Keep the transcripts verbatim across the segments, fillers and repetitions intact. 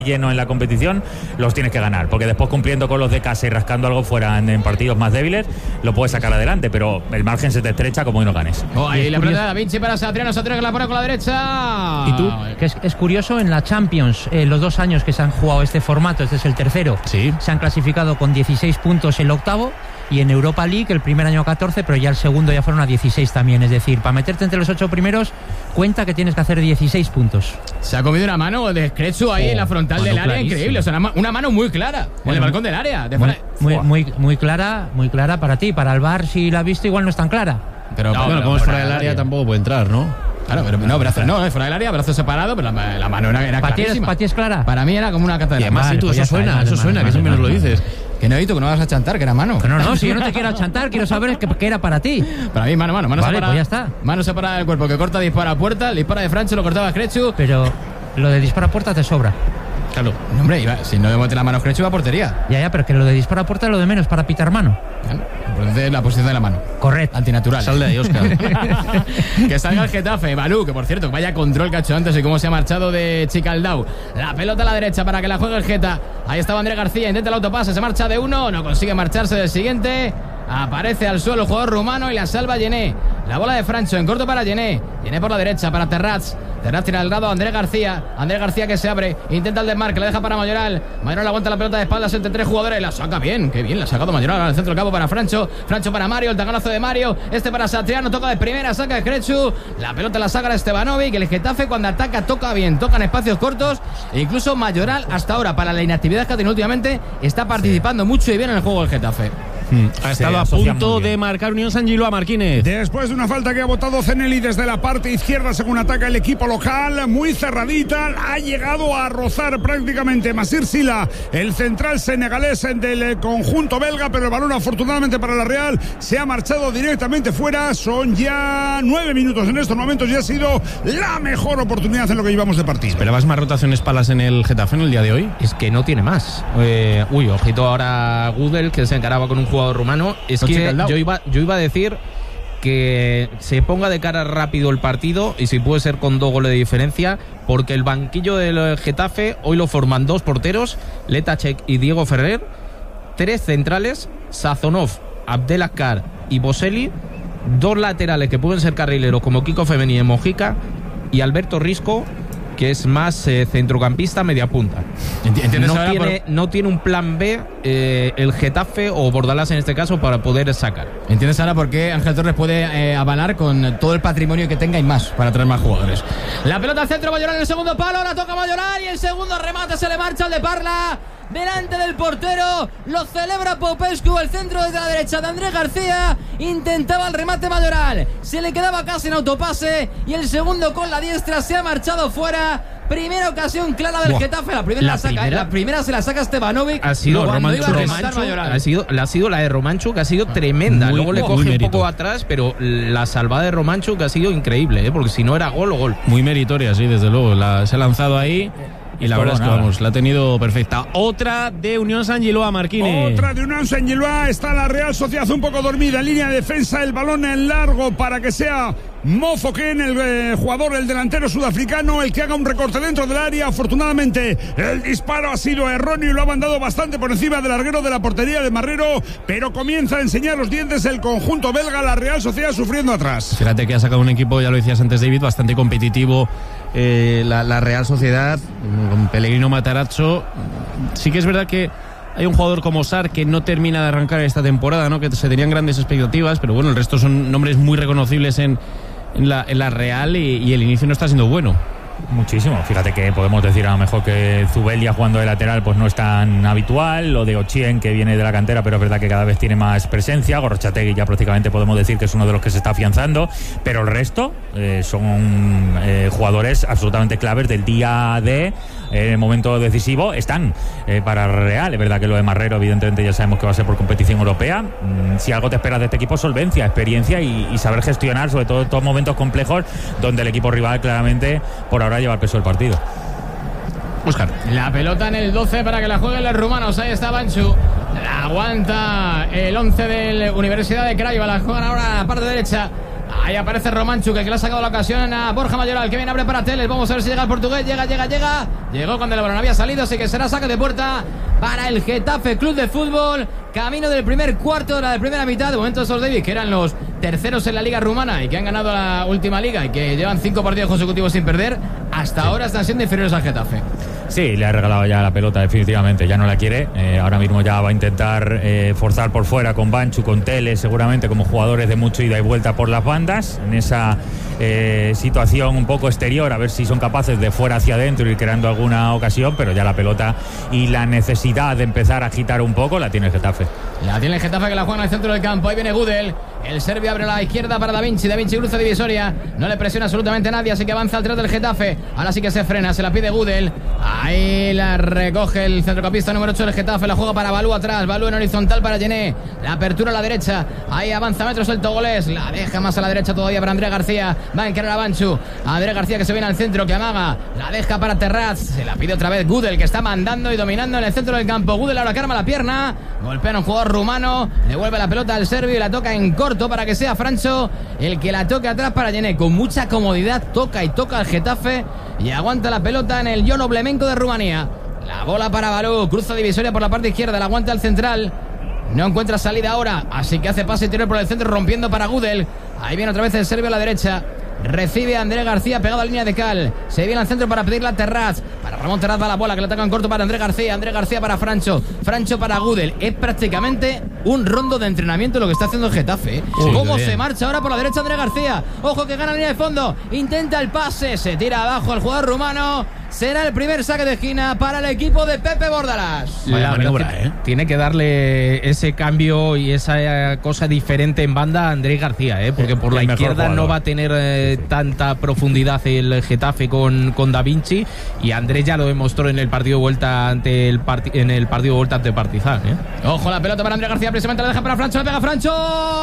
lleno en la competición, los tienes que ganar, porque después cumpliendo con los de casa y rascando algo fuera en, en partidos más débiles, lo puedes sacar adelante, pero el margen se te estrecha como y no ganes. Oh, ahí la pelota de Da Vinci para Satriano, Satriano que la pone con la derecha. ¿Y tú? Que es, es curioso, en la Champions, eh, los dos años que se han jugado este formato, este es el tercero, sí, se han clasificado con dieciséis puntos el octavo, y en Europa League el primer año catorce, pero ya el segundo ya fueron a dieciséis también, es decir, para meterte entre los ocho primeros, cuenta que tienes que hacer dieciséis puntos. Se ha comido una mano de Screchu ahí oh, en la frontal del área, clarísimo. Increíble, o sea, una, una mano muy clara, bueno, en el balcón del área. De muy, muy, muy, muy clara, muy clara para ti, para el V A R si la has visto igual no es tan clara. Pero no, bueno, como es fuera del área tampoco puede entrar, ¿no? Claro, pero no, brazo, no, fuera del área, brazo separado, pero la, la mano era, era ¿Para clarísima. ¿Para ti es clara? Para mí era como una catedral. Y además, vale, sí, tú, pues eso suena, está, eso suena, vale, que siempre vale, nos lo dices. Que no, Hito, que no vas a chantar, que era mano. No, no, si yo no te quiero chantar, quiero saber que, que era para ti. Para mí, mano, mano, mano vale, separada. Pues ya está. Mano separada del cuerpo, que corta, dispara a puerta, el dispara de Francho, lo cortaba Screchu. Pero lo de dispara a puerta te sobra. Claro. No, hombre, iba, si no le mete la mano Screchu, va a portería. Ya, ya, pero que lo de dispara a puerta es lo de menos, para pitar mano. Claro, entonces la posición de la mano. Correcto. Antinatural. Sal de ahí, Óscar. Que salga el Getafe, Balú, que por cierto, vaya control que ha hecho antes y cómo se ha marchado de Chicaldao. La pelota a la derecha para que la juegue el Geta. Ahí estaba Andrés García, intenta el autopase, se marcha de uno, no consigue marcharse del siguiente. Aparece al suelo el jugador rumano y la salva Yené. La bola de Francho en corto para Yené. Yené por la derecha para Terrats. Terrats tira al lado a Andrés García. Andrés García que se abre, intenta el desmarque, la deja para Mayoral. Mayoral aguanta la pelota de espaldas entre tres jugadores. La saca bien, qué bien, la ha sacado Mayoral al centro del campo para Francho. Francho para Mario, el taganazo de Mario. Este para Satriano, toca de primera, saca de Screchu. La pelota la saca a Stevanovic. El Getafe cuando ataca toca bien, toca en espacios cortos. E incluso Mayoral hasta ahora, para la inactividad que ha tenido últimamente, está participando sí. mucho y bien en el juego del Getafe. Hmm. Ha estado a punto de marcar Unión San Giloa, Marquínez. Después de una falta que ha botado Zeneli desde la parte izquierda, según ataca el equipo local, muy cerradita, ha llegado a rozar prácticamente Masir Sila, el central senegalés del conjunto belga, pero el balón afortunadamente para la Real se ha marchado directamente fuera. Son ya nueve minutos en estos momentos y ha sido la mejor oportunidad en lo que llevamos de partido. ¿Esperabas más rotaciones palas en el Getafe en el día de hoy? Es que no tiene más. Eh, uy, ojito ahora Gudel, que se encaraba con un jugador rumano. Es que yo iba, yo iba a decir que se ponga de cara rápido el partido y si puede ser con dos goles de diferencia, porque el banquillo del Getafe hoy lo forman dos porteros, Letacek y Diego Ferrer, tres centrales, Sazonov, Abdelakar y Boselli, dos laterales que pueden ser carrileros como Kiko Femení y Mojica, y Alberto Risco, que es más eh, centrocampista media punta. No tiene, por... no tiene un plan B eh, el Getafe o Bordalás en este caso para poder sacar. ¿Entiendes ahora por qué Ángel Torres puede eh, avalar con todo el patrimonio que tenga y más para traer más jugadores? La pelota al centro, Mayoral en el segundo palo, la toca Mayoral y el segundo remate se le marcha al de Parla. Delante del portero, lo celebra Popescu, el centro desde la derecha de Andrés García, intentaba el remate Mayoral, se le quedaba casi en autopase y el segundo con la diestra se ha marchado fuera. Primera ocasión clara del Buah. Getafe, la primera la, la saca, primera, la primera se la saca Stevanovic. Ha sido Romanchu, Romanchu, ha sido, ha sido la de Romanchu que ha sido tremenda. Muy, Luego le coge un poco atrás, pero la salvada de Romanchu que ha sido increíble, ¿eh? Porque si no era gol o gol. Muy meritoria, sí, desde luego. La, se ha lanzado ahí. Y la verdad es que vamos, la ha tenido perfecta. Otra de Unión San Giloa, Marquínez. Otra de Unión San Giloa. Está la Real Sociedad un poco dormida en línea de defensa. El balón en largo para que sea Mofoken, el eh, jugador, el delantero sudafricano, el que haga un recorte dentro del área. Afortunadamente el disparo ha sido erróneo y lo ha mandado bastante por encima del larguero de la portería de Marrero, pero comienza a enseñar los dientes el conjunto belga. La Real Sociedad sufriendo atrás. Fíjate que ha sacado un equipo, ya lo decías antes, David, bastante competitivo. Eh, la, la Real Sociedad con Pellegrino, Matarazzo. Sí que es verdad que hay un jugador como Sar que no termina de arrancar esta temporada, ¿no? Que se tenían grandes expectativas, pero bueno, el resto son nombres muy reconocibles en, en, la, en la Real y, y el inicio no está siendo bueno. Muchísimo, fíjate que podemos decir a lo mejor que Zubeldia jugando de lateral pues no es tan habitual, lo de Ochien que viene de la cantera pero es verdad que cada vez tiene más presencia, Gorrochategui ya prácticamente podemos decir que es uno de los que se está afianzando, pero el resto eh, son eh, jugadores absolutamente claves del día de en el momento decisivo, están eh, para Real. Es verdad que lo de Marrero evidentemente ya sabemos que va a ser por competición europea. Mm, si algo te esperas de este equipo, solvencia, experiencia y, y saber gestionar sobre todo estos momentos complejos donde el equipo rival claramente por ahora lleva el peso del partido. Óscar. La pelota en el doce para que la jueguen los rumanos. Ahí está Banchu. La aguanta el once de la Universidad de Craiova. La juegan ahora a la parte derecha. Ahí aparece Romanchuk, que le ha sacado la ocasión a Borja Mayoral, que viene a abre para Teles. Vamos a ver si llega el portugués. Llega, llega, llega. Llegó cuando el balón había salido, así que será saque de puerta para el Getafe Club de Fútbol. Camino del primer cuarto de la primera mitad. De momento esos David, que eran los terceros en la liga rumana y que han ganado la última liga y que llevan cinco partidos consecutivos sin perder, hasta sí. ahora están siendo inferiores al Getafe. Sí, le ha regalado ya la pelota definitivamente, ya no la quiere. Eh, ahora mismo ya va a intentar eh, forzar por fuera con Banchu, con Teles, seguramente como jugadores de mucho ida y vuelta por las bandas, en esa eh, situación un poco exterior, a ver si son capaces de fuera hacia adentro ir creando alguna ocasión, pero ya la pelota y la necesidad de empezar a agitar un poco la tiene el Getafe. La tiene el Getafe, que la juega en el centro del campo. Ahí viene Gudel. El serbio abre a la izquierda para Da Vinci. Da Vinci cruza divisoria. No le presiona absolutamente a nadie, así que avanza al tras del Getafe. Ahora sí que se frena, se la pide Gudel. Ahí la recoge el centrocampista número ocho del Getafe. La juega para Balú atrás. Balú en horizontal para Gené. La apertura a la derecha. Ahí avanza metros el togolés. La deja más a la derecha todavía para Andrés García. Va a encarar a Banchu. Andrés García, que se viene al centro, que amaga. La deja para Terraz. Se la pide otra vez Gudel, que está mandando y dominando en el centro del campo. Gudel ahora que arma la pierna. Golpea a un jugador rumano. Devuelve la pelota al serbio y la toca en corto para que sea Francho el que la toque atrás para Gené. Con mucha comodidad toca y toca al Getafe y aguanta la pelota en el Ion Oblemenko de Rumanía. La bola para Balú, cruza divisoria por la parte izquierda, la aguanta el central. No encuentra salida ahora, así que hace pase interior por el centro, rompiendo para Gudel. Ahí viene otra vez el serbio a la derecha. Recibe a Andrés García pegado a la línea de cal. Se viene al centro para pedirle a Terraz. Para Ramón Terraz va la bola, que le ataca en corto para Andrés García. Andrés García para Francho. Francho para Gudel. Es prácticamente un rondo de entrenamiento lo que está haciendo el Getafe, ¿eh? Sí, cómo se marcha ahora por la derecha Andrés García. Ojo que gana la línea de fondo. Intenta el pase. Se tira abajo el jugador rumano. Será el primer saque de esquina para el equipo de Pepe Bordalás. La maniobra, ¿eh? Tiene que darle ese cambio y esa cosa diferente en banda a Andrés García, ¿eh? Porque por la izquierda no va a tener eh, tanta profundidad el Getafe con, con Da Vinci, y Andrés ya lo demostró en el partido de vuelta ante el parti- en el partido de vuelta ante Partizan, ¿eh? Ojo, la pelota para Andrés García, precisamente la deja para Francho, la pega Francho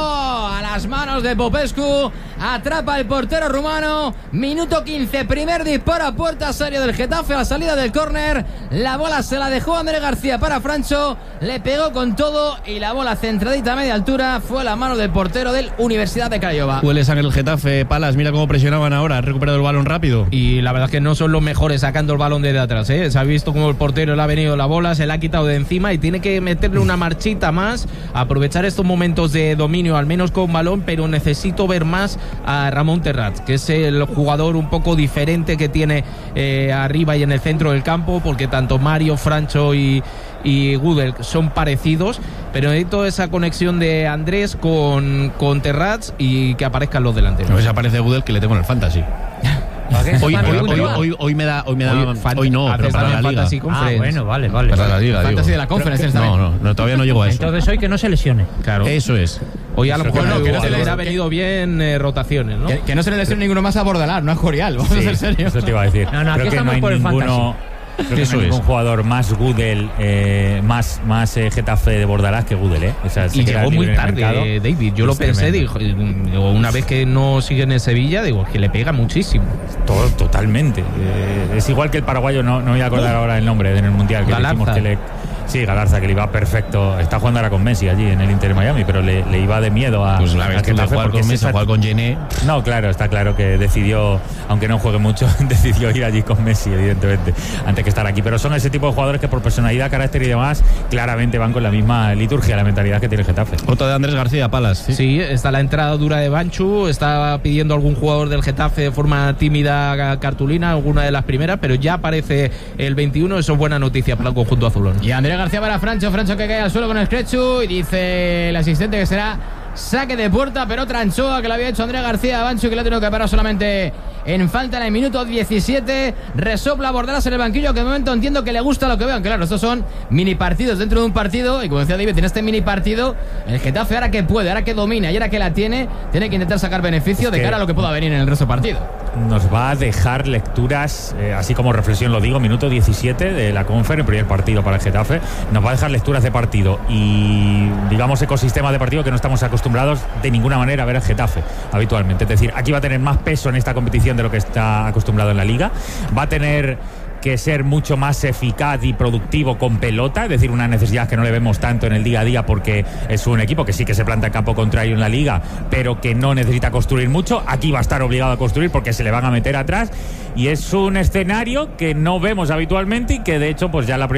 a las manos de Popescu, atrapa el portero rumano. Minuto quince, primer disparo a puerta seria del Getafe a la salida del córner. La bola se la dejó Andrés García para Francho, le pegó con todo y la bola centradita a media altura fue a la mano del portero del Universidad de Craiova. Huele sangre el Getafe, Palas, mira cómo presionaban ahora, ha recuperado el balón rápido. Y la verdad es que no son los mejores sacando el balón desde atrás, ¿eh? Se ha visto como el portero le ha venido la bola, se la ha quitado de encima y tiene que meterle una marchita más, aprovechar estos momentos de dominio, al menos con balón, pero necesito ver más a Ramón Terraz, que es el jugador un poco diferente que tiene eh, arriba y en el centro del campo, porque tanto Mario, Francho y, y Gudel son parecidos, pero necesito esa conexión de Andrés con, con Terraz y que aparezcan los delanteros. A ver si aparece Gudel, que le tengo en el Fantasy. Hoy, hoy, hoy, hoy, hoy me da, hoy me da, hoy, hoy no, pero para la liga. Ah, bueno, vale, vale. Para la liga, Fantasy digo. de la Conference. No, no, no, todavía no llego a eso. Entonces hoy que no se lesione. Claro. Eso es. Hoy a lo mejor no, que no se les que, ha venido bien eh, rotaciones, ¿no? Que, que no se le lesione ninguno más a Bordalás, no es Jorial, vamos Sí, a ser serios. eso te iba a decir. No, no, aquí Creo que estamos no hay por el ninguno, creo que Eso no hay ningún es. jugador más Gudel, eh, más, más eh, Getafe de Bordalás que Gudel, ¿eh? O sea, se Y queda llegó libre muy en el tarde, mercado. David. Yo Es lo pensé, tremendo. digo, digo, una vez que no siguen en Sevilla, digo, que le pega muchísimo. Todo, totalmente. Eh, es igual que el paraguayo, no, no voy a acordar uh, ahora el nombre en el Mundial, que Galarza. le dijimos que le... Sí, Galarza, que le iba perfecto. Está jugando ahora con Messi allí en el Inter de Miami, pero le, le iba de miedo a, Pues la vez a que Getafe jugar porque con es Messi, esa- jugar con Gené. No, claro, está claro que decidió, aunque no juegue mucho, decidió ir allí con Messi, evidentemente, antes que estar aquí. Pero son ese tipo de jugadores que por personalidad, carácter y demás, claramente van con la misma liturgia, la mentalidad que tiene el Getafe. Otra de Andrés García, Palas. Sí. sí, está la entrada dura de Banchu, está pidiendo algún jugador del Getafe de forma tímida cartulina, alguna de las primeras, pero ya aparece el veintiuno, eso es buena noticia para el conjunto azulón. Y Andrés García para Francho, Francho que cae al suelo con el Screchu y dice el asistente que será saque de puerta, pero otra anchoa que lo había hecho Andrés García a Banchu, que le ha tenido que parar solamente en falta en el minuto diecisiete. Resopla Bordalás en el banquillo, que de momento entiendo que le gusta lo que vean. Claro, estos son mini partidos dentro de un partido, y como decía David, en este mini partido el Getafe ahora que puede, ahora que domina y ahora que la tiene, tiene que intentar sacar beneficio Es de que- cara a lo que pueda venir en el resto del partido. Nos va a dejar lecturas, eh, así como reflexión lo digo, minuto diecisiete de la Confer, el primer partido para el Getafe. Nos va a dejar lecturas de partido y, digamos, ecosistema de partido que no estamos acostumbrados de ninguna manera a ver el Getafe habitualmente. Es decir, aquí va a tener más peso en esta competición de lo que está acostumbrado en la Liga. Va a tener que ser mucho más eficaz y productivo con pelota, es decir, una necesidad que no le vemos tanto en el día a día porque es un equipo que sí que se planta en campo contrario en la liga, pero que no necesita construir mucho. Aquí va a estar obligado a construir porque se le van a meter atrás y es un escenario que no vemos habitualmente y que de hecho pues ya la